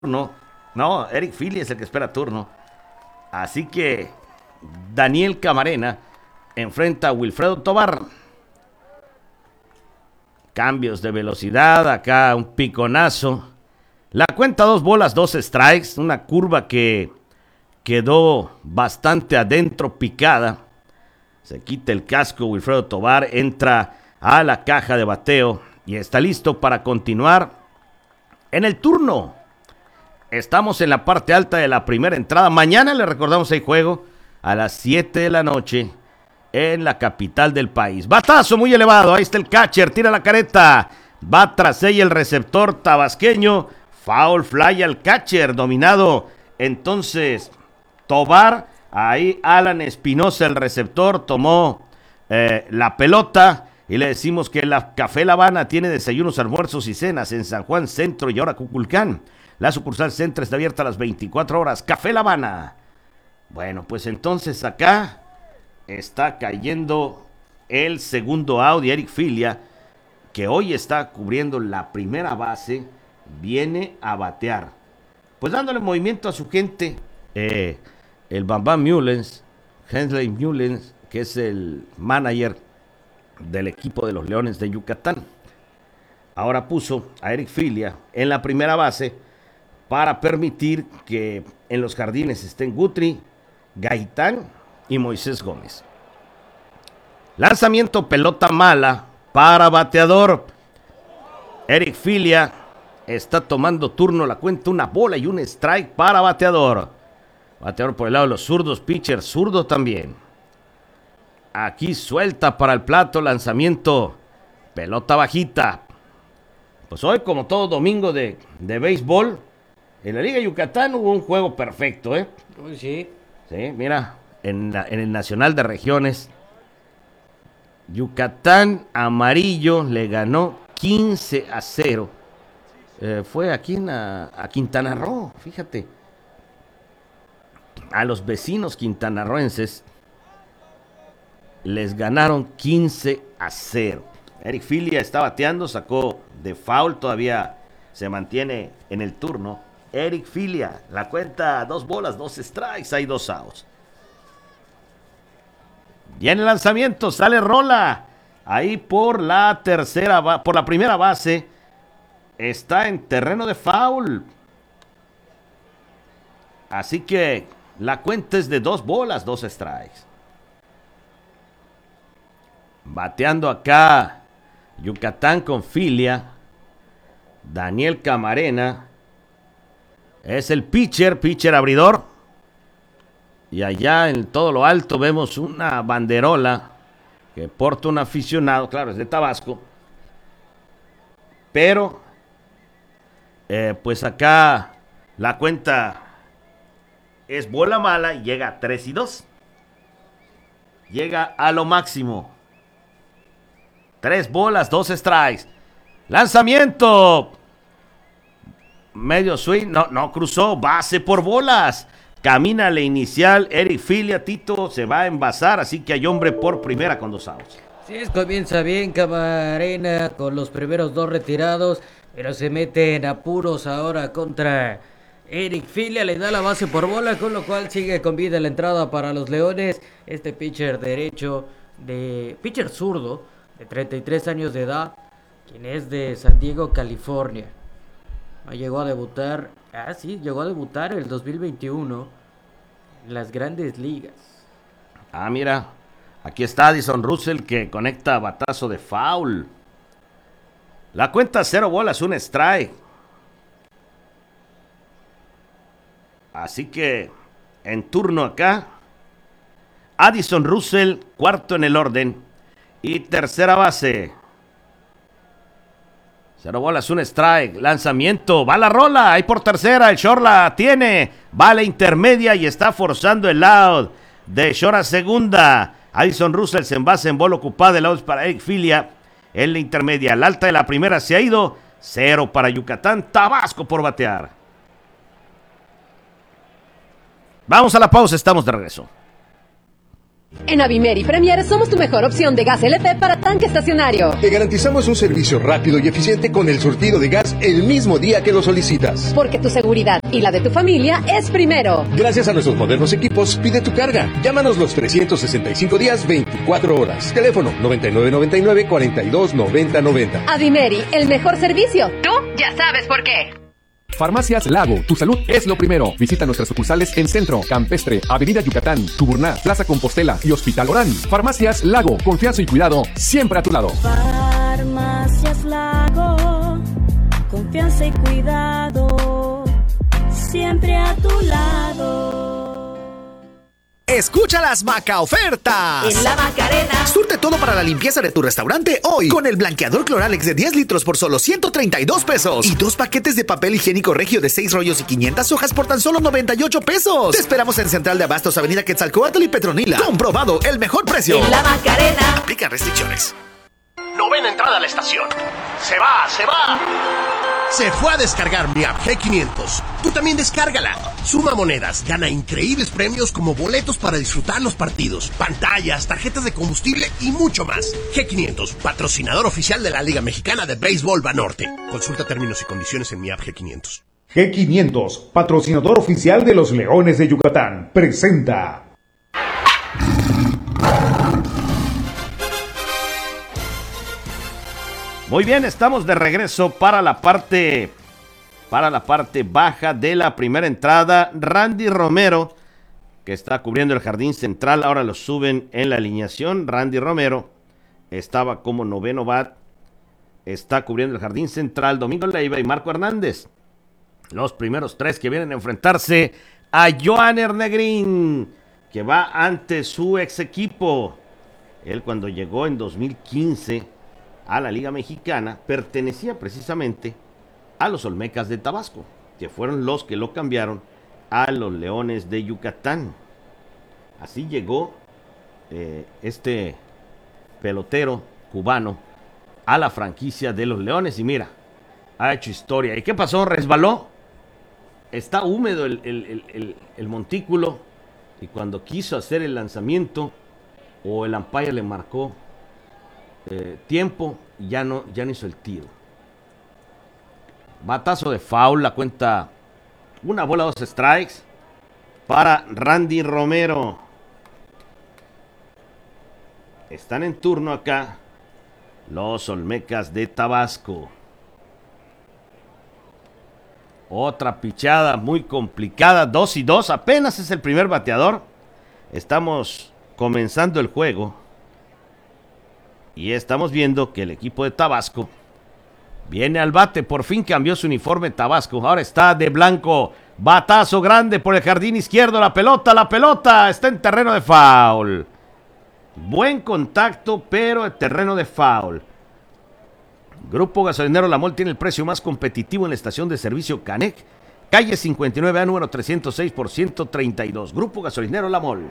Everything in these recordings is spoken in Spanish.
turno. No, Eric Filia es el que espera turno. Así que Daniel Camarena enfrenta a Wilfredo Tovar. Cambios de velocidad, acá un piconazo. La cuenta 2 bolas, 2 strikes. Una curva que quedó bastante adentro, picada. Se quita el casco Wilfredo Tovar, entra a la caja de bateo y está listo para continuar en el turno. Estamos en la parte alta de la primera entrada. Mañana le recordamos el juego a las 7 de la noche en la capital del país. Batazo muy elevado, ahí está el catcher, tira la careta. Va tras ella el receptor tabasqueño. Foul fly al catcher, dominado entonces Tovar. Ahí Alan Espinosa, el receptor, tomó la pelota. Y le decimos que la Café La Habana tiene desayunos, almuerzos y cenas en San Juan Centro y ahora Cuculcán. La sucursal Centro está abierta a las 24 horas. Café La Habana. Bueno, pues entonces acá está cayendo el segundo out de Eric Filia, que hoy está cubriendo la primera base. Viene a batear, pues dándole movimiento a su gente. El Bambam Mullens, Hensley Mullens, que es el manager del equipo de los Leones de Yucatán, ahora puso a Eric Filia en la primera base para permitir que en los jardines estén Guthrie, Gaitán y Moisés Gómez. Lanzamiento, pelota mala para bateador. Eric Filia está tomando turno, la cuenta 1 bola y 1 strike para bateador. Bateador por el lado de los zurdos, pitcher zurdo también. Aquí suelta para el plato, lanzamiento, pelota bajita. Pues hoy, como todo domingo de béisbol, en la Liga Yucatán hubo un juego perfecto, ¿eh? Uy, sí. Sí, mira, en el Nacional de Regiones, Yucatán amarillo le ganó 15-0. Fue aquí a Quintana Roo, fíjate. A los vecinos quintanarroenses les ganaron 15-0. Eric Filia está bateando, sacó de foul, todavía se mantiene en el turno. Eric Filia, la cuenta 2 bolas, 2 strikes, hay 2 outs. Viene el lanzamiento, sale rola. Ahí por la primera base. Está en terreno de foul. Así que la cuenta es de 2 bolas, 2 strikes. Bateando acá Yucatán con Filia. Daniel Camarena es el pitcher abridor. Y allá en todo lo alto vemos una banderola que porta un aficionado, claro, es de Tabasco. Pero, pues acá la cuenta es bola mala y llega a 3-2. Llega a lo máximo. 3 bolas, 2 strikes. Lanzamiento. Medio swing, no cruzó, base por bolas. Camina la inicial, Eric Filia, Tito se va a envasar, así que hay hombre por primera con 2 outs. Sí, comienza bien Camarena con los primeros 2 retirados, pero se mete en apuros ahora contra Eric Filia, le da la base por bola, con lo cual sigue con vida la entrada para los Leones. Este pitcher pitcher zurdo, de 33 años de edad, quien es de San Diego, California. Llegó a debutar el 2021 en las grandes ligas. Mira, aquí está Addison Russell que conecta batazo de foul. La cuenta 0 bolas, 1 strike. Así que en turno acá, Addison Russell, cuarto en el orden. Y tercera base. 0 bolas, 1 strike, lanzamiento, va la rola, ahí por tercera, el short la tiene, va a la intermedia y está forzando el out de short a segunda. Addison Russell se envasa en bola ocupada, el out para Eric Filia en la intermedia. La alta de la primera se ha ido, 0 para Yucatán, Tabasco por batear. Vamos a la pausa, estamos de regreso. En Avimer y Premier somos tu mejor opción de gas LP para tanque estacionario. Te garantizamos un servicio rápido y eficiente con el surtido de gas el mismo día que lo solicitas. Porque tu seguridad y la de tu familia es primero. Gracias a nuestros modernos equipos, pide tu carga. Llámanos los 365 días, 24 horas. Teléfono 9999 42 90 90. Avimeri, el mejor servicio. Tú ya sabes por qué. Farmacias Lago, tu salud es lo primero. Visita nuestras sucursales en Centro, Campestre, Avenida Yucatán, Tuburná, Plaza Compostela y Hospital Orán. Farmacias Lago, confianza y cuidado siempre a tu lado. Farmacias Lago, confianza y cuidado siempre a tu lado. Escucha las Maca ofertas. En la Macarena. Surte todo para la limpieza de tu restaurante hoy con el blanqueador Cloralex de 10 litros por solo 132 pesos y 2 paquetes de papel higiénico Regio de 6 rollos y 500 hojas por tan solo 98 pesos. Te esperamos en Central de Abastos, Avenida Quetzalcóatl y Petronila. Comprobado, el mejor precio. En la Macarena. Aplica restricciones. Novena entrada a la estación. Se va. Se fue a descargar mi app G500. Tú también descárgala. Suma monedas, gana increíbles premios como boletos para disfrutar los partidos, pantallas, tarjetas de combustible y mucho más. G500, patrocinador oficial de la Liga Mexicana de Béisbol Banorte. Consulta términos y condiciones en mi app G500. G500, patrocinador oficial de los Leones de Yucatán, presenta. Muy bien, estamos de regreso para la parte baja de la primera entrada. Randy Romero, que está cubriendo el jardín central, ahora lo suben en la alineación. Randy Romero estaba como noveno bat, está cubriendo el jardín central. Domingo Leiva y Marco Hernández, los primeros tres que vienen a enfrentarse a Joaner Negrín, que va ante su ex equipo. Él, cuando llegó en 2015 a la Liga Mexicana, pertenecía precisamente a los Olmecas de Tabasco, que fueron los que lo cambiaron a los Leones de Yucatán. Así llegó este pelotero cubano a la franquicia de los Leones y mira, ha hecho historia. ¿Y qué pasó? ¿Resbaló? Está húmedo el montículo y cuando quiso hacer el lanzamiento o el umpire le marcó tiempo, ya no hizo el tiro. Batazo de foul, la cuenta 1-2 strikes para Randy Romero. Están en turno acá los Olmecas de Tabasco. Otra pichada muy complicada, 2-2, apenas es el primer bateador. Estamos comenzando el juego. Y estamos viendo que el equipo de Tabasco viene al bate. Por fin cambió su uniforme Tabasco. Ahora está de blanco. Batazo grande por el jardín izquierdo. La pelota está en terreno de foul. Buen contacto, pero en terreno de foul. Grupo Gasolinero La Mol tiene el precio más competitivo en la estación de servicio Canec. Calle 59A, número 306 por 132. Grupo Gasolinero La Mol.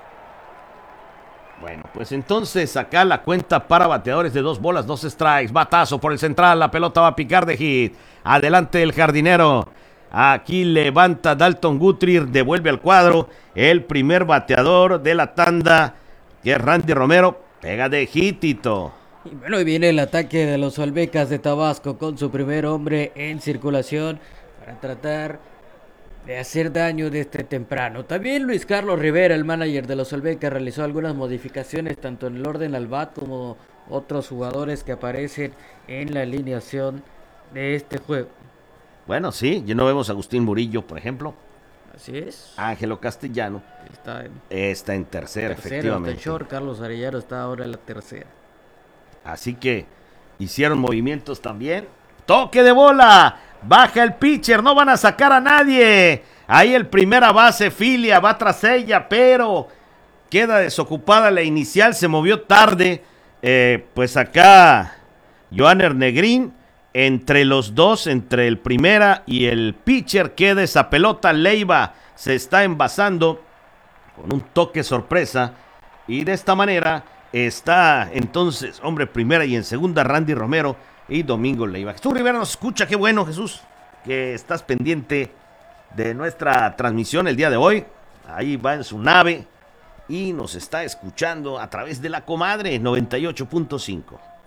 Bueno, pues entonces acá la cuenta para bateadores de 2 strikes. Batazo por el central, la pelota va a picar de hit. Adelante el jardinero. Aquí levanta Dalton Guthrie, devuelve al cuadro. El primer bateador de la tanda, que es Randy Romero, pega de hitito. Y bueno, y viene el ataque de los Olmecas de Tabasco con su primer hombre en circulación para tratar de hacer daño desde temprano. También Luis Carlos Rivera, el manager de los Olmecas, realizó algunas modificaciones tanto en el orden al bat como otros jugadores que aparecen en la alineación de este juego. Bueno, sí, ya no vemos a Agustín Murillo, por ejemplo. Así es. Ángelo Castellano está en tercera, efectivamente. Short, Carlos Arellano está ahora en la tercera. Así que hicieron movimientos también. ¡Toque de bola! Baja el pitcher, no van a sacar a nadie. Ahí el primera base, Filia, va tras ella, pero queda desocupada la inicial, se movió tarde. Pues acá, Joaner Negrín, entre los dos, entre el primera y el pitcher, queda esa pelota. Leiva se está envasando con un toque sorpresa. Y de esta manera está entonces, hombre, primera y en segunda, Randy Romero y Domingo Leiva. Jesús Rivera nos escucha, qué bueno, Jesús, que estás pendiente de nuestra transmisión el día de hoy. Ahí va en su nave y nos está escuchando a través de la comadre 98.5.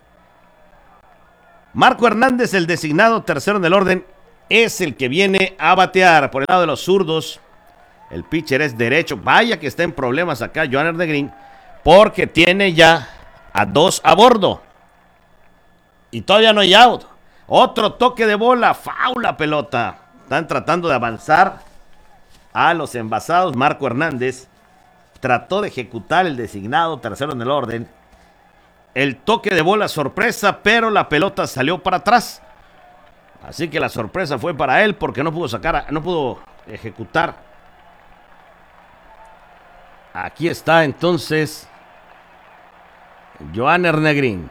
Marco Hernández, el designado tercero en el orden, es el que viene a batear por el lado de los zurdos. El pitcher es derecho. Vaya que está en problemas acá Joan Ernegrín, porque tiene ya a 2 a bordo. Y todavía no hay out. Otro toque de bola, foul la pelota. Están tratando de avanzar a los envasados. Marco Hernández trató de ejecutar el designado tercero en el orden. El toque de bola sorpresa, pero la pelota salió para atrás. Así que la sorpresa fue para él porque no pudo ejecutar. Aquí está entonces Joan Ernegrín.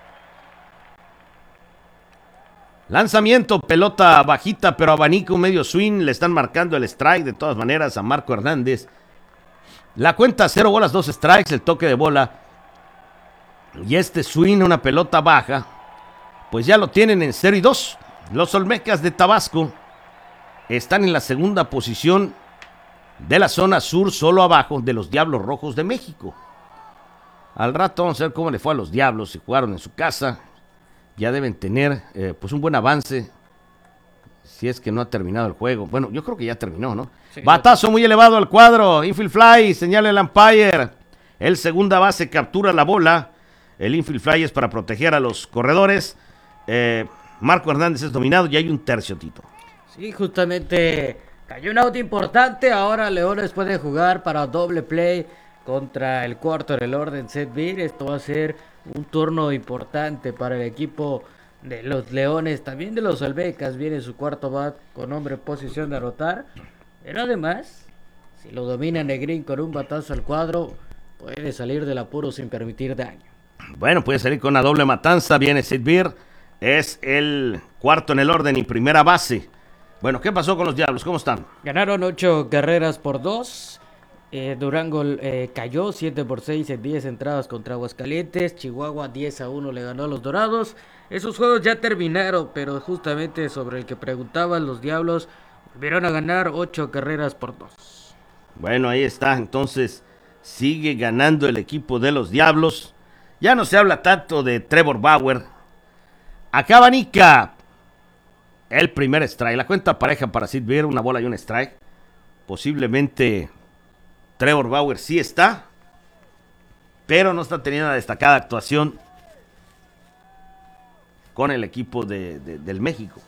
Lanzamiento, pelota bajita, pero abanico, medio swing. Le están marcando el strike de todas maneras a Marco Hernández. La cuenta 0 bolas, 2 strikes, el toque de bola. Y este swing, una pelota baja, pues ya lo tienen en 0-2. Los Olmecas de Tabasco están en la segunda posición de la zona sur, solo abajo de los Diablos Rojos de México. Al rato vamos a ver cómo le fue a los Diablos. Si jugaron en su casa, ya deben tener pues un buen avance, si es que no ha terminado el juego. Bueno, yo creo que ya terminó, ¿no? Sí, batazo muy elevado al cuadro, infield fly, señala el umpire. El segunda base captura la bola. El infield fly es para proteger a los corredores. Marco Hernández es dominado y hay un tercio, Tito. Sí, justamente cayó un out importante. Ahora Leones puede jugar para doble play contra el cuarto en el orden, Seth Beer. Esto va a ser un turno importante para el equipo de los Leones, también de los Olmecas. Viene su cuarto bat con hombre en posición de anotar. Pero además, si lo domina Negrín con un batazo al cuadro, puede salir del apuro sin permitir daño. Bueno, puede salir con una doble matanza. Viene Seth Beer, es el cuarto en el orden y primera base. Bueno, ¿qué pasó con los Diablos? ¿Cómo están? Ganaron 8 carreras por 2. Durango cayó 7-6 en 10 entradas contra Aguascalientes. Chihuahua 10-1 le ganó a los Dorados. Esos juegos ya terminaron, pero justamente sobre el que preguntaban, los Diablos volvieron a ganar 8 carreras por 2. Bueno, ahí está. Entonces sigue ganando el equipo de los Diablos. Ya no se habla tanto de Trevor Bauer. Acá abanica el primer strike. La cuenta pareja para Sid Beer, una bola y un strike. Posiblemente Trevor Bauer sí está, pero no está teniendo una destacada actuación con el equipo del México.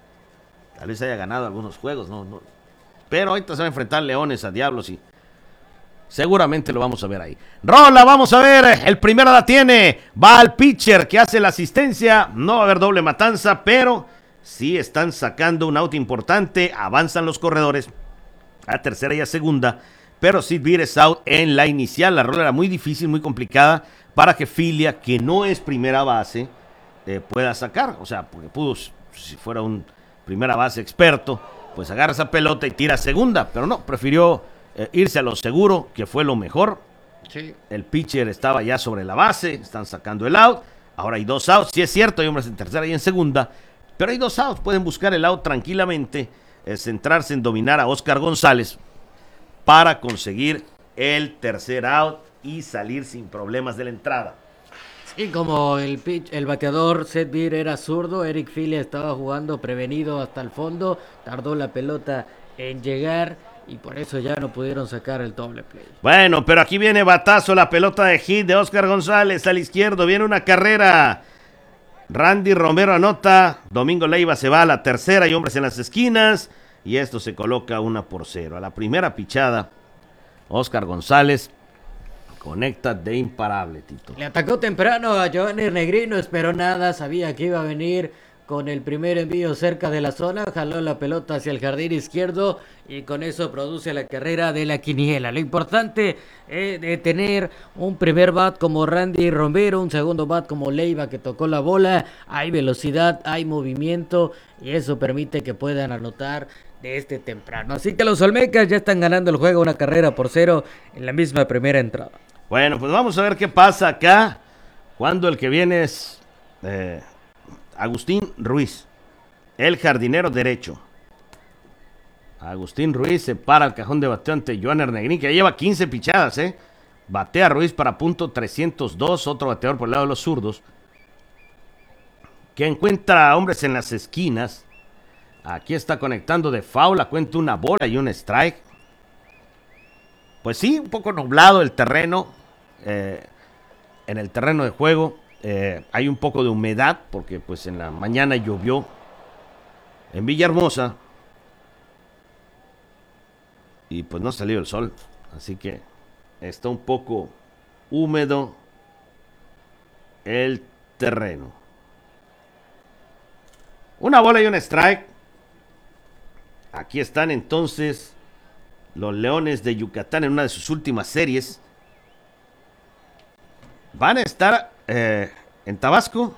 Tal vez haya ganado algunos juegos, no. Pero ahorita se va a enfrentar Leones a Diablos y seguramente lo vamos a ver ahí. Rola, vamos a ver, el primero la tiene, va al pitcher que hace la asistencia. No va a haber doble matanza, pero sí están sacando un out importante. Avanzan los corredores a tercera y a segunda, pero Sid Beer es out en la inicial. La rola era muy difícil, muy complicada para que Filia, que no es primera base, pueda sacar. O sea, porque pudo, si fuera un primera base experto, pues agarra esa pelota y tira a segunda, pero no, prefirió irse a lo seguro, que fue lo mejor. Sí. El pitcher estaba ya sobre la base, están sacando el out. Ahora hay 2 outs, sí es cierto, hay hombres en tercera y en segunda, pero hay 2 outs, pueden buscar el out tranquilamente, centrarse en dominar a Oscar González para conseguir el tercer out y salir sin problemas de la entrada. Sí, como el bateador Seth Beer era zurdo, Eric Filia estaba jugando prevenido hasta el fondo, tardó la pelota en llegar y por eso ya no pudieron sacar el doble play. Bueno, pero aquí viene batazo, la pelota de hit de Oscar González al izquierdo, viene una carrera. Randy Romero anota, Domingo Leiva se va a la tercera y hombres en las esquinas y esto se coloca 1-0. A la primera pichada, Oscar González conecta de imparable, Tito. Le atacó temprano a Giovanni Negrín, no esperó nada, sabía que iba a venir con el primer envío cerca de la zona, jaló la pelota hacia el jardín izquierdo y con eso produce la carrera de la quiniela. Lo importante es de tener un primer bat como Randy Romero, un segundo bat como Leiva que tocó la bola, hay velocidad, hay movimiento y eso permite que puedan anotar desde temprano. Así que los Olmecas ya están ganando el juego 1-0 en la misma primera entrada. Bueno, pues vamos a ver qué pasa acá cuando el que viene es Agustín Ruiz, el jardinero derecho. Agustín Ruiz se para al cajón de bateo ante Joan Ernegrín, que lleva 15 pichadas, Batea Ruiz para punto 302, otro bateador por el lado de los zurdos, que encuentra hombres en las esquinas. Aquí está conectando de foul, cuenta una bola y un strike. Pues sí, un poco nublado el terreno, en el terreno de juego. Hay un poco de humedad porque pues en la mañana llovió en Villahermosa y pues no ha salido el sol, así que está un poco húmedo el terreno. Una bola y un strike. Aquí están entonces los Leones de Yucatán en una de sus últimas series. Van a estar en Tabasco.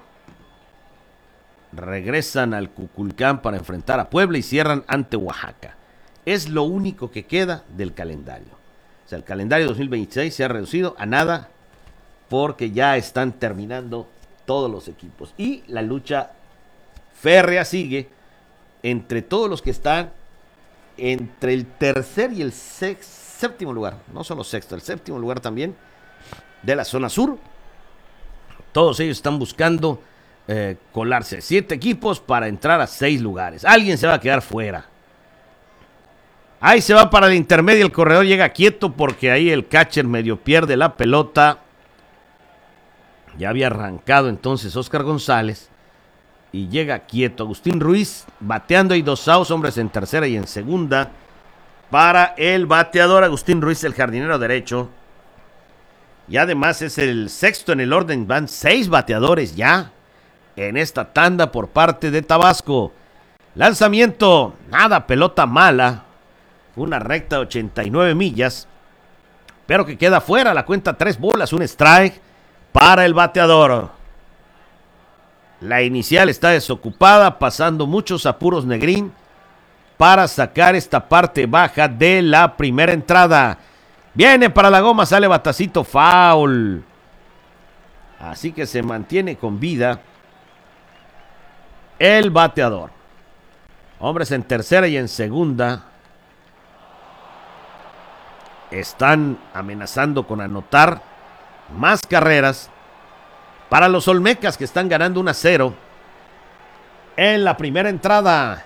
Regresan al Cuculcán para enfrentar a Puebla y cierran ante Oaxaca. Es lo único que queda del calendario. O sea, el calendario 2026 se ha reducido a nada porque ya están terminando todos los equipos. Y la lucha férrea sigue entre todos los que están entre el tercer y el séptimo lugar. No solo sexto, el séptimo lugar también de la zona sur. Todos ellos están buscando colarse. 7 equipos para entrar a 6 lugares. Alguien se va a quedar fuera. Ahí se va para el intermedio. El corredor llega quieto porque ahí el catcher medio pierde la pelota. Ya había arrancado entonces Oscar González. Y llega quieto Agustín Ruiz bateando. Hay 2 outs, hombres en tercera y en segunda para el bateador Agustín Ruiz, el jardinero derecho. Y además es el sexto en el orden. Van 6 bateadores ya en esta tanda por parte de Tabasco. Lanzamiento, nada, pelota mala. Una recta de 89 millas. Pero que queda fuera, la cuenta 3 bolas, un strike para el bateador. La inicial está desocupada, pasando muchos apuros Negrín para sacar esta parte baja de la primera entrada. Viene para la goma, sale batacito, foul. Así que se mantiene con vida el bateador. Hombres en tercera y en segunda están amenazando con anotar más carreras para los Olmecas, que están ganando 1-0 en la primera entrada.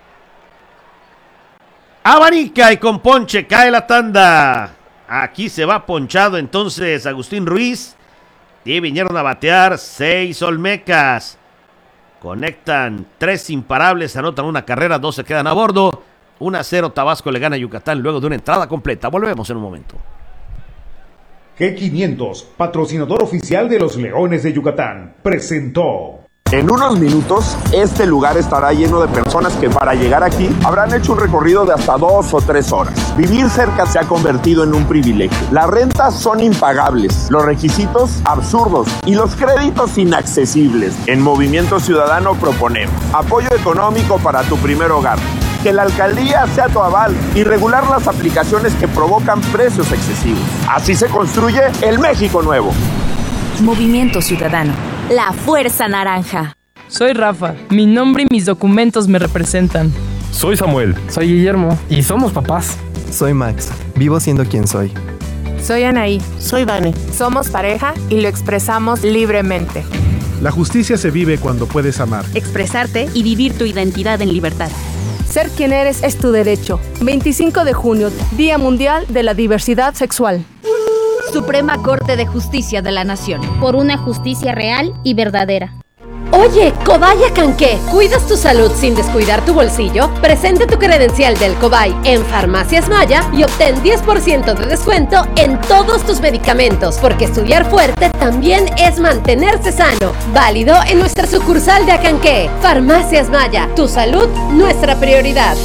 Abanica y con ponche cae la tanda. Aquí se va ponchado entonces Agustín Ruiz. Y vinieron a batear 6 Olmecas. Conectan 3 imparables, anotan una carrera, 2 se quedan a bordo. 1-0 Tabasco le gana a Yucatán luego de una entrada completa. Volvemos en un momento. G500, patrocinador oficial de los Leones de Yucatán, presentó. En unos minutos, este lugar estará lleno de personas que para llegar aquí habrán hecho un recorrido de hasta 2 o 3 horas. Vivir cerca se ha convertido en un privilegio. Las rentas son impagables, los requisitos absurdos y los créditos inaccesibles. En Movimiento Ciudadano proponemos apoyo económico para tu primer hogar, que la alcaldía sea tu aval y regular las aplicaciones que provocan precios excesivos. Así se construye el México nuevo. Movimiento Ciudadano, la fuerza naranja. Soy Rafa, mi nombre y mis documentos me representan. Soy Samuel. Soy Guillermo. Y somos papás. Soy Max, vivo siendo quien soy. Soy Anaí. Soy Vane. Somos pareja y lo expresamos libremente. La justicia se vive cuando puedes amar, expresarte y vivir tu identidad en libertad. Ser quien eres es tu derecho. 25 de junio, Día Mundial de la Diversidad Sexual. Suprema Corte de Justicia de la Nación. Por una justicia real y verdadera. Oye, Cobay Acanqué, ¿cuidas tu salud sin descuidar tu bolsillo? Presenta tu credencial del Cobay en Farmacias Maya y obtén 10% de descuento en todos tus medicamentos, porque estudiar fuerte también es mantenerse sano. Válido en nuestra sucursal de Acanqué. Farmacias Maya, tu salud, nuestra prioridad.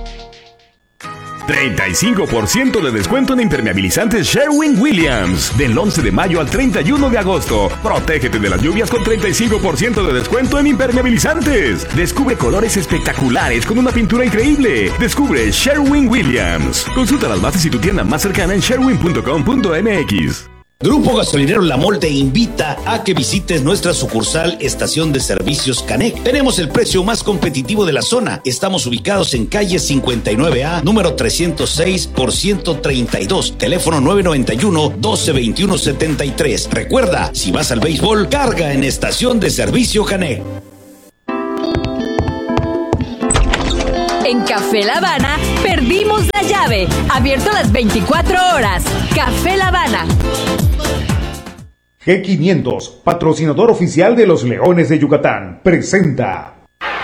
35% de descuento en impermeabilizantes Sherwin-Williams. Del 11 de mayo al 31 de agosto. Protégete de las lluvias con 35% de descuento en impermeabilizantes. Descubre colores espectaculares con una pintura increíble. Descubre Sherwin-Williams. Consulta las bases y tu tienda más cercana en sherwin.com.mx. Grupo Gasolinero La Mol te invita a que visites nuestra sucursal Estación de Servicios Canec. Tenemos el precio más competitivo de la zona. Estamos ubicados en calle 59A, número 306 por 132, teléfono 991-1221-73. Recuerda, si vas al béisbol, carga en Estación de Servicio Canec. En Café La Habana, perdimos la llave. Abierto las 24 horas. Café La Habana. G500, patrocinador oficial de los Leones de Yucatán, presenta.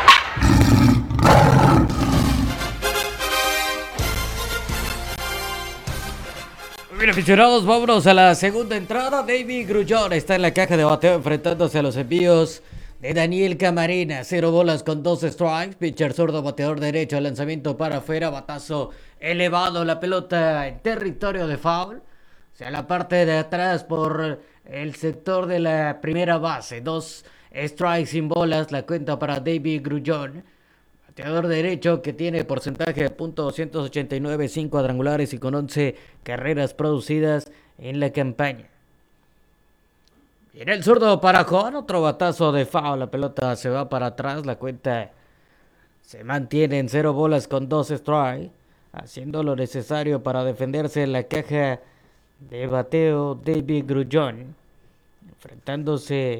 Bien, aficionados, vámonos a la segunda entrada. David Grullón está en la caja de bateo enfrentándose a los envíos de Daniel Camarena. 0 bolas con 2 strikes. Pitcher zurdo, bateador derecho, lanzamiento para afuera, batazo elevado, la pelota en territorio de foul. O sea, la parte de atrás por el sector de la primera base. 2 strikes sin bolas, la cuenta para David Grullón. Bateador derecho que tiene porcentaje de .289, 5 cuadrangulares y con 11 carreras producidas en la campaña. Viene el zurdo para Juan, otro batazo de foul, la pelota se va para atrás, la cuenta se mantiene en 0 bolas con 2 strikes, haciendo lo necesario para defenderse en la caja de bateo David Grullón, enfrentándose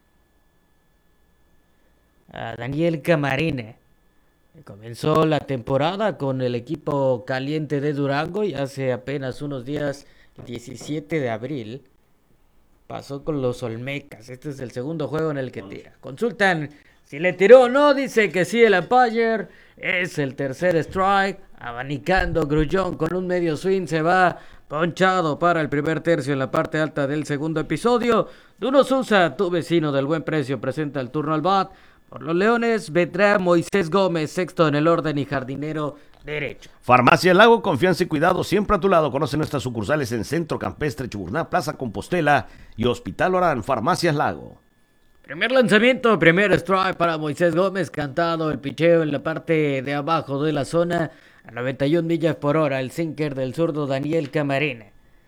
a Daniel Camarena. Comenzó la temporada con el equipo caliente de Durango y hace apenas unos días, el 17 de abril, pasó con los Olmecas. Este es el segundo juego en el que tira. Consultan si le tiró o no, dice que sí el umpire. Es el tercer strike, abanicando Grullón con un medio swing, se va ponchado para el primer tercio en la parte alta del segundo episodio. Duno Sousa, tu vecino del buen precio, presenta el turno al bat. Por los Leones vendrá Moisés Gómez, sexto en el orden y jardinero derecho. Farmacias Lago, confianza y cuidado siempre a tu lado. Conoce nuestras sucursales en Centro Campestre, Chuburná, Plaza Compostela y Hospital Orán. Farmacias Lago. Primer lanzamiento, primer strike para Moisés Gómez, cantado el picheo en la parte de abajo de la zona, a 91 millas por hora, el sinker del zurdo Daniel Camarena,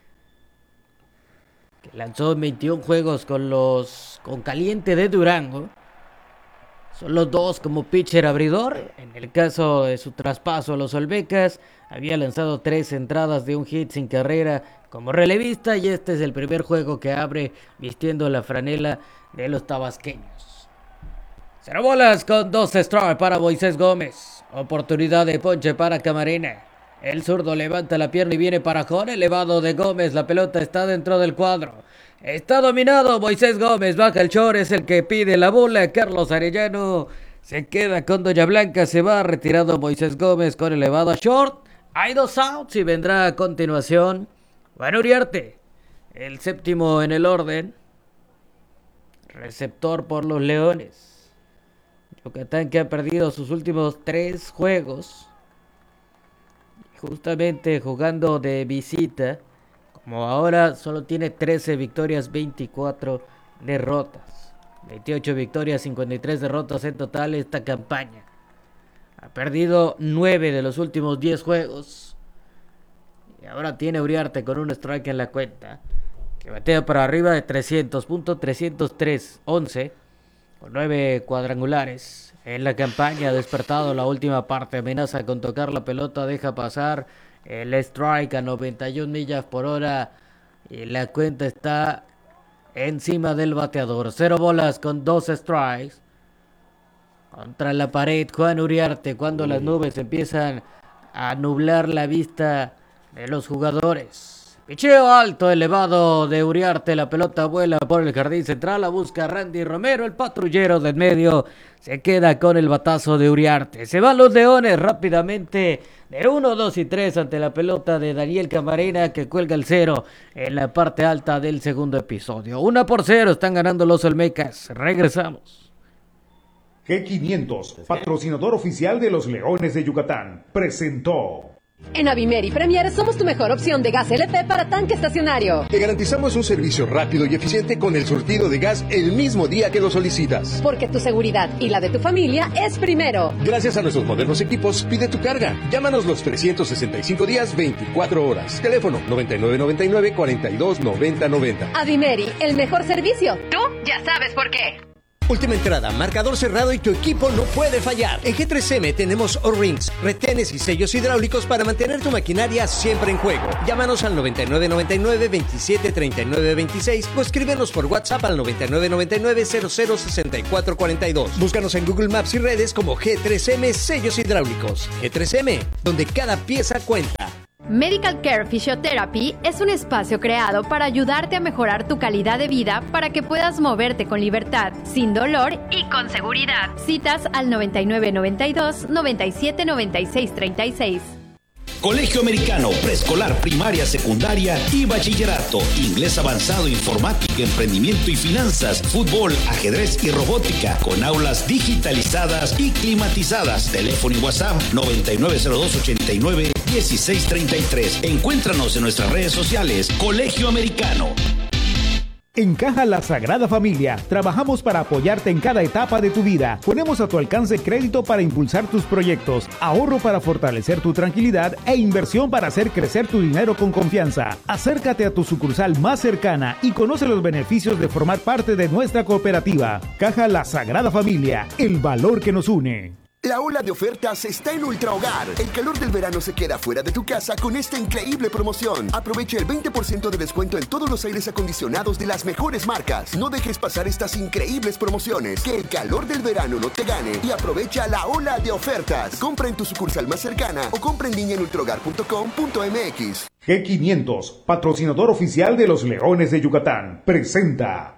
que lanzó 21 juegos con Caliente de Durango. Son los 2 como pitcher abridor. En el caso de su traspaso a los Olmecas, había lanzado 3 entradas de un hit sin carrera como relevista, y este es el primer juego que abre vistiendo la franela de los tabasqueños. 0 bolas con 2 strikes para Moisés Gómez. Oportunidad de ponche para Camarena. El zurdo levanta la pierna y viene para Jón, elevado de Gómez. La pelota está dentro del cuadro. Está dominado Moisés Gómez, baja el short, es el que pide la bola. Carlos Arellano se queda con Doña Blanca, se va retirado Moisés Gómez con elevado a short. Hay 2 outs y vendrá a continuación Juan Uriarte, el séptimo en el orden, receptor por los Leones. Yucatán, que ha perdido sus últimos 3 juegos, justamente jugando de visita. Como ahora solo tiene 13 victorias, 24 derrotas. 28 victorias, 53 derrotas en total esta campaña. Ha perdido 9 de los últimos 10 juegos. Y ahora tiene Uriarte con un strike en la cuenta, que batea para arriba de 300, .303, 11, con 9 cuadrangulares. En la campaña ha despertado la última parte, amenaza con tocar la pelota, deja pasar el strike a 91 millas por hora y la cuenta está encima del bateador. 0 bolas con 2 strikes. Contra la pared Juan Uriarte, cuando las nubes empiezan a nublar la vista de los jugadores. Picheo alto, elevado de Uriarte, la pelota vuela por el jardín central, la busca Randy Romero, el patrullero del medio se queda con el batazo de Uriarte. Se van los Leones rápidamente de 1, 2 y 3 ante la pelota de Daniel Camarena, que cuelga el 0 en la parte alta del segundo episodio. 1-0 están ganando los Olmecas. Regresamos. G500, patrocinador oficial de los Leones de Yucatán, presentó. En Avimeri Premier somos tu mejor opción de gas LP para tanque estacionario. Te garantizamos un servicio rápido y eficiente con el surtido de gas el mismo día que lo solicitas. Porque tu seguridad y la de tu familia es primero. Gracias a nuestros modernos equipos, pide tu carga. Llámanos los 365 días, 24 horas. Teléfono 9999-429090. Avimeri, el mejor servicio. Tú ya sabes por qué. Última entrada, marcador cerrado y tu equipo no puede fallar. En G3M tenemos O-Rings, retenes y sellos hidráulicos para mantener tu maquinaria siempre en juego. Llámanos al 9999-273926 o escríbenos por WhatsApp al 9999-006442. Búscanos en Google Maps y redes como G3M Sellos Hidráulicos. G3M, donde cada pieza cuenta. Medical Care Physiotherapy es un espacio creado para ayudarte a mejorar tu calidad de vida para que puedas moverte con libertad, sin dolor y con seguridad. Citas al 9992-979636. Colegio Americano, preescolar, primaria, secundaria y bachillerato. Inglés avanzado, informática, emprendimiento y finanzas, fútbol, ajedrez y robótica, con aulas digitalizadas y climatizadas. Teléfono y WhatsApp 9902-89-1633. Encuéntranos en nuestras redes sociales. Colegio Americano. En Caja La Sagrada Familia, trabajamos para apoyarte en cada etapa de tu vida. Ponemos a tu alcance crédito para impulsar tus proyectos, ahorro para fortalecer tu tranquilidad e inversión para hacer crecer tu dinero con confianza. Acércate a tu sucursal más cercana y conoce los beneficios de formar parte de nuestra cooperativa. Caja La Sagrada Familia, el valor que nos une. La ola de ofertas está en Ultra Hogar. El calor del verano se queda fuera de tu casa con esta increíble promoción. Aprovecha el 20% de descuento en todos los aires acondicionados de las mejores marcas. No dejes pasar estas increíbles promociones. Que el calor del verano no te gane y aprovecha la ola de ofertas. Compra en tu sucursal más cercana o compra en línea en ultrahogar.com.mx. G500, patrocinador oficial de los Leones de Yucatán, presenta.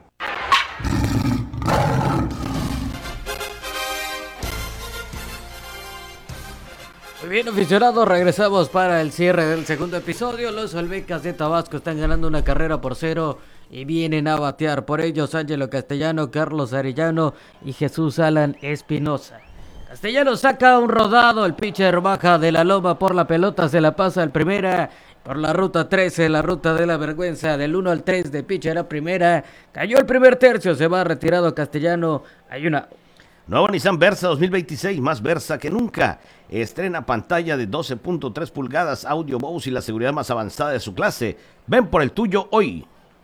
Muy bien, aficionados, regresamos para el cierre del segundo episodio. Los Olmecas de Tabasco están ganando una carrera por 0 y vienen a batear. Por ellos, Ángelo Castellano, Carlos Arellano y Jesús Alan Espinosa. Castellano saca un rodado, el pitcher baja de la loma por la pelota, se la pasa al primera. Por la ruta 13, la ruta de la vergüenza, del 1 al 3 de pitcher a primera. Cayó el primer tercio, se va retirado Castellano. Hay una... Nuevo Nissan Versa 2026, más Versa que nunca. Estrena pantalla de 12.3 pulgadas, audio Bose y la seguridad más avanzada de su clase. Ven por el tuyo hoy.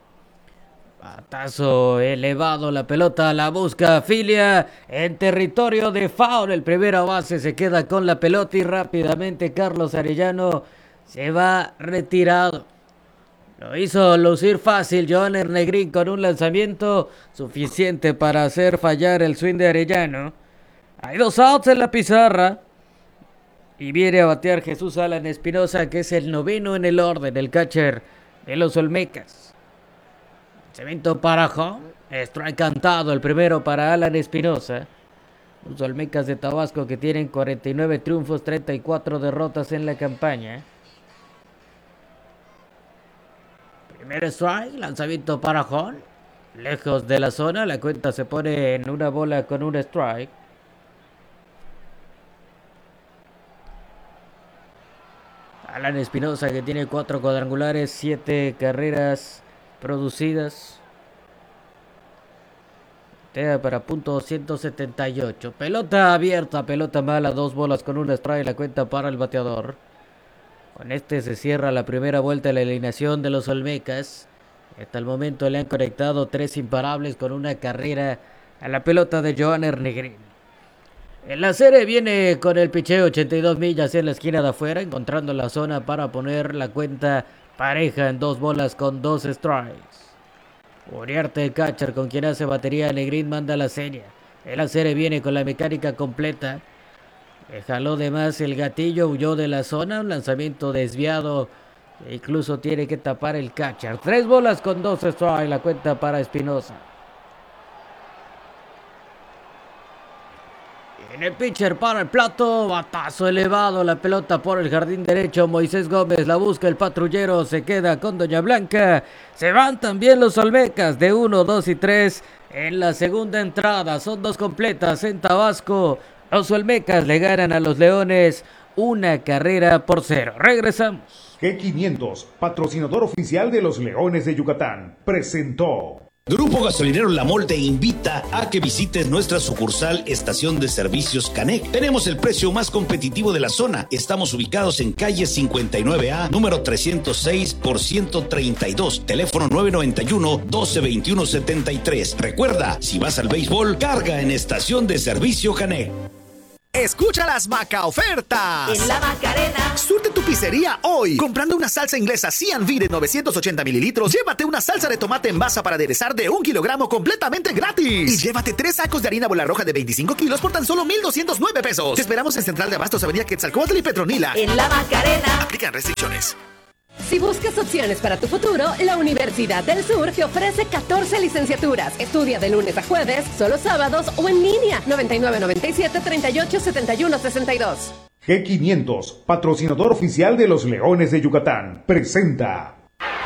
Batazo elevado, la pelota la busca Filia en territorio de foul. El primera base se queda con la pelota y rápidamente Carlos Arellano se va retirado. Lo hizo lucir fácil Johanner Negrín con un lanzamiento suficiente para hacer fallar el swing de Arellano. Hay 2 outs en la pizarra. Y viene a batear Jesús Alan Espinosa, que es el 9º en el orden, el catcher de los Olmecas. Lanzamiento para home. Strike cantado, el primero para Alan Espinosa. Los Olmecas de Tabasco que tienen 49 triunfos, 34 derrotas en la campaña. Primer strike, lanzamiento para home. Lejos de la zona, la cuenta se pone en una bola con un strike. Alan Espinosa que tiene 4 cuadrangulares, 7 carreras producidas. Batea para punto 178. Pelota abierta, pelota mala, 2 bolas con un strike, la cuenta para el bateador. Con este se cierra la primera vuelta de la eliminación de los Olmecas. Hasta el momento le han conectado 3 imparables con una carrera a la pelota de Johanner Negrín. En la serie viene con el picheo 82 millas en la esquina de afuera, encontrando la zona para poner la cuenta pareja en 2 bolas con 2 strikes. Uriarte, el catcher con quien hace batería, Negrín manda la serie. En la serie viene con la mecánica completa. Jaló de más el gatillo, huyó de la zona, un lanzamiento desviado. E incluso tiene que tapar el catcher. 3 bolas con 2 strikes, la cuenta para Espinosa. En el pitcher para el plato, batazo elevado, la pelota por el jardín derecho, Moisés Gómez la busca, el patrullero se queda con Doña Blanca. Se van también los Olmecas de 1, 2 y 3 en la segunda entrada, son 2 completas en Tabasco. Los Olmecas le ganan a los Leones 1-0. Regresamos. G500, patrocinador oficial de los Leones de Yucatán, presentó. Grupo Gasolinero La Mol te invita a que visites nuestra sucursal Estación de Servicios Canec. Tenemos el precio más competitivo de la zona. Estamos ubicados en calle 59A, número 306 por 132, teléfono 991-1221-73. Recuerda, si vas al béisbol, carga en Estación de Servicio Canec. Escucha las Maca ofertas. En la Macarena. Surte tu pizzería hoy. Comprando una salsa inglesa C&V de 980 mililitros, llévate una salsa de tomate en masa para aderezar de 1 kilogramo completamente gratis. Y llévate 3 sacos de harina bola roja de 25 kilos por tan solo 1,209 pesos. Te esperamos en Central de Abastos, Avenida Quetzalcóatl y Petronila. En la Macarena. Aplican restricciones. Si buscas opciones para tu futuro, la Universidad del Sur te ofrece 14 licenciaturas. Estudia de lunes a jueves, solo sábados o en línea. 9997-387162. G500, patrocinador oficial de los Leones de Yucatán, presenta.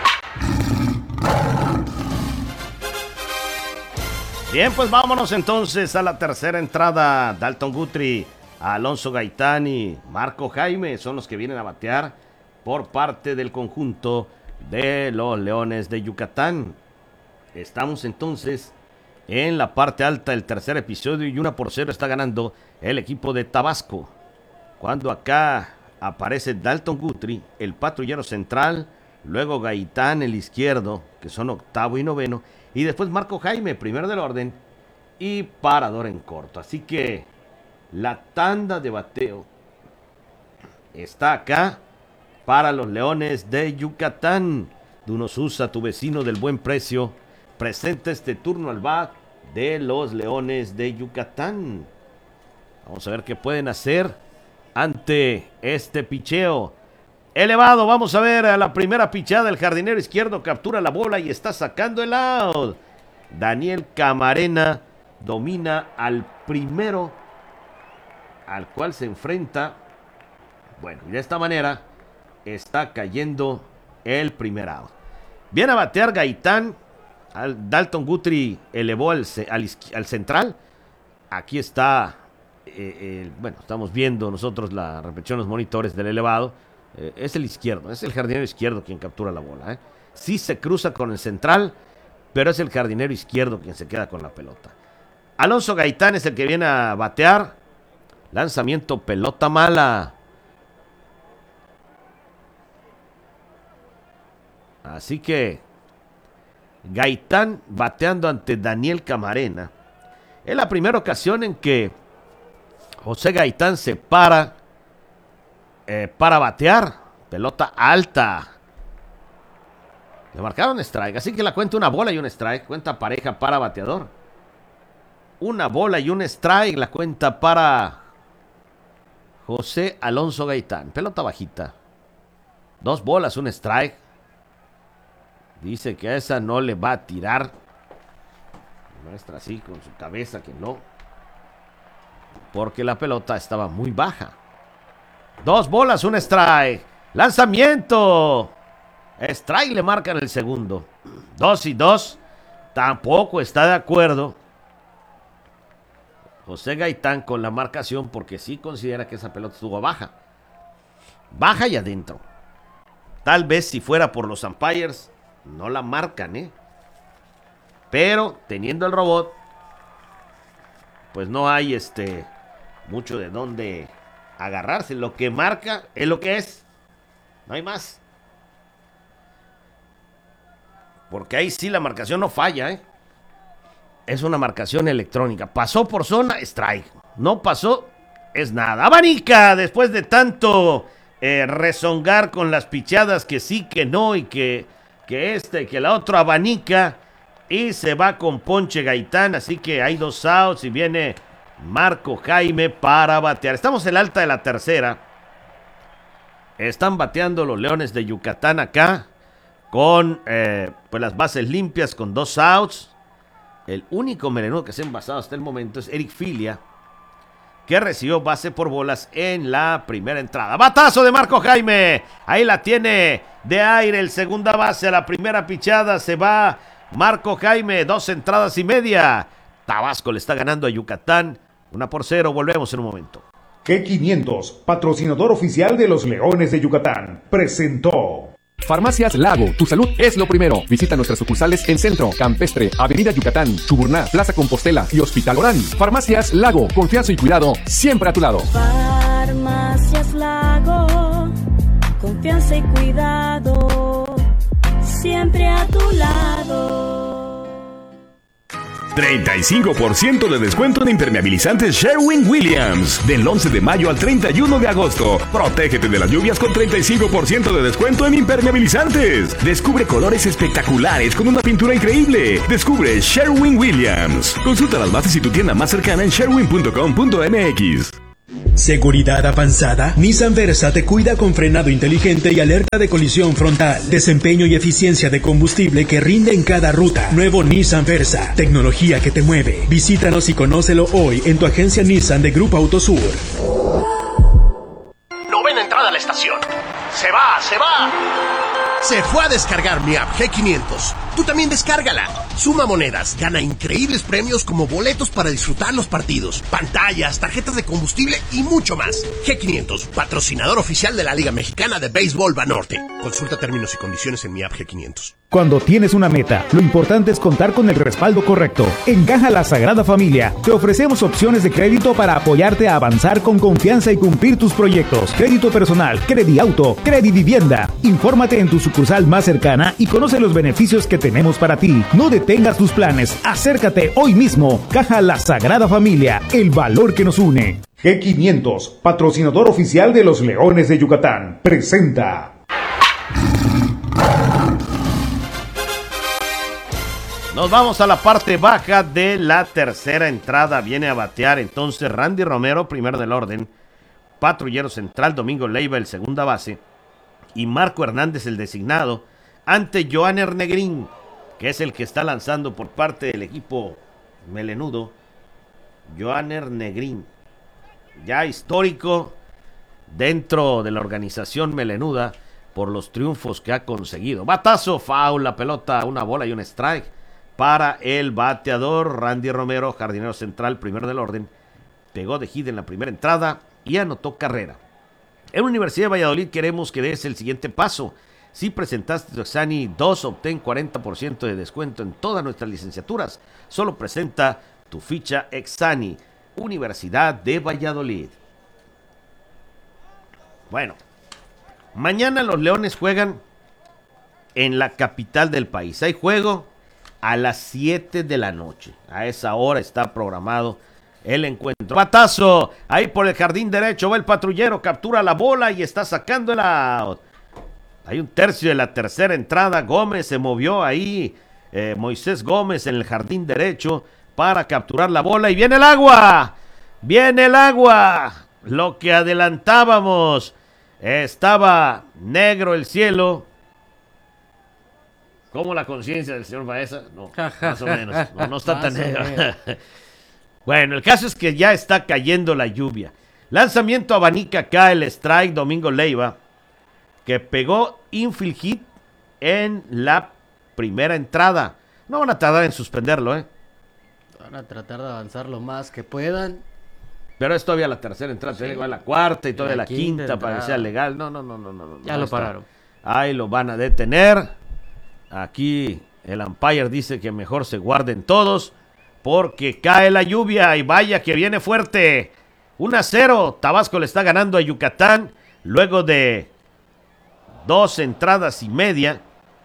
Bien, pues vámonos entonces a la tercera entrada. Dalton Guthrie, Alonso Gaitán y Marco Jaime son los que vienen a batear por parte del conjunto de los Leones de Yucatán. Estamos entonces en la parte alta del tercer episodio y 1-0 está ganando el equipo de Tabasco. Cuando acá aparece Dalton Guthrie, el patrullero central, luego Gaitán, el izquierdo, que son octavo y noveno, y después Marco Jaime, primero del orden, y parador en corto. Así que la tanda de bateo está acá para los Leones de Yucatán. Duno Sousa, tu vecino del buen precio, presenta este turno al bat de los Leones de Yucatán. Vamos a ver qué pueden hacer ante este picheo elevado. Vamos a ver a la primera pichada. El jardinero izquierdo captura la bola y está sacando el out. Daniel Camarena domina al primero al cual se enfrenta. Bueno, y de esta manera está cayendo el primer out. Viene a batear Gaitán. Dalton Guthrie elevó al central. Aquí está. Bueno, estamos viendo nosotros la repetición, los monitores del elevado. Es el izquierdo, es el jardinero izquierdo quien captura la bola. Sí se cruza con el central, pero es el jardinero izquierdo quien se queda con la pelota. Alonso Gaitán es el que viene a batear. Lanzamiento, pelota mala. Así que Gaitán bateando ante Daniel Camarena. Es la primera ocasión en que José Gaitán se para batear. Pelota alta. Le marcaron strike, así que la cuenta una bola y un strike. Cuenta pareja para bateador. Una bola y un strike la cuenta para José Alonso Gaitán. Pelota bajita. 2 bolas, un strike. Dice que a esa no le va a tirar. Muestra así con su cabeza que no. Porque la pelota estaba muy baja. 2 bolas, un strike. Lanzamiento. Strike le marcan el segundo. 2-2. Tampoco está de acuerdo José Gaitán con la marcación porque sí considera que esa pelota estuvo baja. Baja y adentro. Tal vez si fuera por los umpires no la marcan, pero teniendo el robot, pues no hay mucho de dónde agarrarse. Lo que marca es lo que es. No hay más. Porque ahí sí la marcación no falla, Es una marcación electrónica. Pasó por zona, strike. No pasó, es nada. Abanica, después de tanto rezongar con las pichadas que sí, que no, y que la otra abanica, y se va con ponche Gaitán, así que hay 2 outs y viene Marco Jaime para batear. Estamos en la alta de la tercera. Están bateando los Leones de Yucatán acá con pues las bases limpias, con 2 outs. El único melenudo que se ha envasado hasta el momento es Eric Filia, que recibió base por bolas en la primera entrada. Batazo de Marco Jaime. Ahí la tiene de aire el segunda base. A la primera pichada se va Marco Jaime. 2 entradas y media. Tabasco le está ganando a Yucatán. 1-0. Volvemos en un momento. G500, patrocinador oficial de los Leones de Yucatán, presentó. Farmacias Lago, tu salud es lo primero. Visita nuestras sucursales en Centro, Campestre, Avenida Yucatán, Chuburná, Plaza Compostela y Hospital Orán. Farmacias Lago, confianza y cuidado siempre a tu lado. Farmacias Lago, confianza y cuidado siempre a tu lado. 35% de descuento en impermeabilizantes Sherwin-Williams. Del 11 de mayo al 31 de agosto. Protégete de las lluvias con 35% de descuento en impermeabilizantes. Descubre colores espectaculares con una pintura increíble. Descubre Sherwin-Williams. Consulta las bases y tu tienda más cercana en sherwin.com.mx. ¿Seguridad avanzada? Nissan Versa te cuida con frenado inteligente y alerta de colisión frontal. Desempeño y eficiencia de combustible que rinde en cada ruta. Nuevo Nissan Versa. Tecnología que te mueve. Visítanos y conócelo hoy en tu agencia Nissan de Grupo Autosur. Novena entrada a la estación. ¡Se va! ¡Se va! Se fue a descargar mi app G500. Tú también descárgala. Suma monedas, gana increíbles premios como boletos para disfrutar los partidos, pantallas, tarjetas de combustible y mucho más. G500, patrocinador oficial de la Liga Mexicana de Béisbol Banorte. Consulta términos y condiciones en mi app G500. Cuando tienes una meta, lo importante es contar con el respaldo correcto. En Caja La Sagrada Familia, te ofrecemos opciones de crédito para apoyarte a avanzar con confianza y cumplir tus proyectos. Crédito personal, Crediauto, Credivivienda. Infórmate en tu sucursal más cercana y conoce los beneficios que tenemos para ti. No detengas tus planes, acércate hoy mismo. Caja La Sagrada Familia, el valor que nos une. G500, patrocinador oficial de los Leones de Yucatán, presenta. Nos vamos a la parte baja de la tercera entrada. Viene a batear entonces Randy Romero, primero del orden. Patrullero central, Domingo Leiva, el segunda base. Y Marco Hernández, el designado, ante Johanner Negrín, que es el que está lanzando por parte del equipo melenudo. Johanner Negrín, ya histórico dentro de la organización melenuda por los triunfos que ha conseguido. Batazo, foul, la pelota, una bola y un strike para el bateador Randy Romero, jardinero central, primero del orden. Pegó de hit en la primera entrada y anotó carrera. En la Universidad de Valladolid queremos que des el siguiente paso. Si presentaste tu Exani 2, obtén 40% de descuento en todas nuestras licenciaturas. Solo presenta tu ficha Exani, Universidad de Valladolid. Bueno, mañana los Leones juegan en la capital del país. Hay juego a las 7 de la noche. A esa hora está programado el encuentro. Batazo, ahí por el jardín derecho va el patrullero, captura la bola y está sacando el out. Hay un tercio de la tercera entrada. Gómez se movió ahí, Moisés Gómez en el jardín derecho para capturar la bola y viene el agua. Viene el agua. Lo que adelantábamos. Estaba negro el cielo. ¿Cómo la conciencia del señor Baeza? No, más o menos. No está tan negro. Bueno, el caso es que ya está cayendo la lluvia. Lanzamiento abanica acá el strike Domingo Leiva, que pegó infield hit en la primera entrada. No van a tardar en suspenderlo, Van a tratar de avanzar lo más que puedan. Pero es todavía la tercera entrada, sí. Igual la cuarta y todavía la quinta para que sea legal. No. Ya lo pararon. Ahí lo van a detener. Aquí el umpire dice que mejor se guarden todos porque cae la lluvia y vaya que viene fuerte. 1-0, Tabasco le está ganando a Yucatán luego de 2 entradas y media.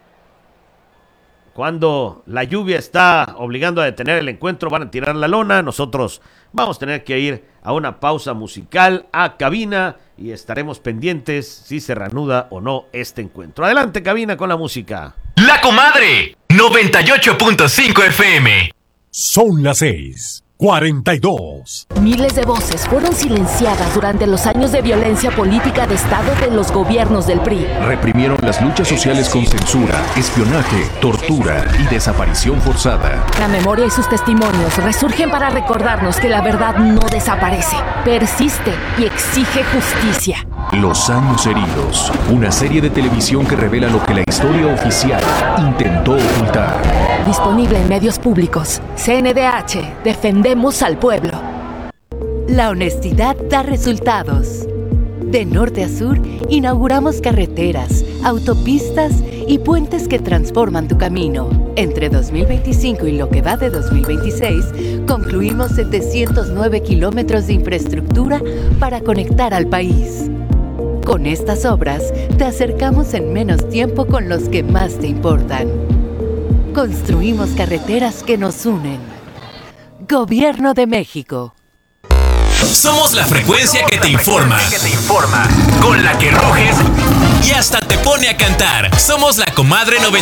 Cuando la lluvia está obligando a detener el encuentro, van a tirar la lona. Nosotros vamos a tener que ir a una pausa musical a cabina y estaremos pendientes si se reanuda o no este encuentro. Adelante, cabina, con la música. La Comadre, 98.5 FM. Son las 6:42. Miles de voces fueron silenciadas durante los años de violencia política de Estado de los gobiernos del PRI. Reprimieron las luchas sociales con censura, espionaje, tortura y desaparición forzada. La memoria y sus testimonios resurgen para recordarnos que la verdad no desaparece, persiste y exige justicia. Los años heridos, una serie de televisión que revela lo que la historia oficial intentó ocultar. Disponible en medios públicos. CNDH, defendemos al pueblo. La honestidad da resultados. De norte a sur, inauguramos carreteras, autopistas y puentes que transforman tu camino. Entre 2025 y lo que va de 2026, concluimos 709 kilómetros de infraestructura para conectar al país. Con estas obras, te acercamos en menos tiempo con los que más te importan. Construimos carreteras que nos unen. Gobierno de México. Somos la frecuencia que te informa, con la que ruges y hasta te pone a cantar. Somos la Comadre 90.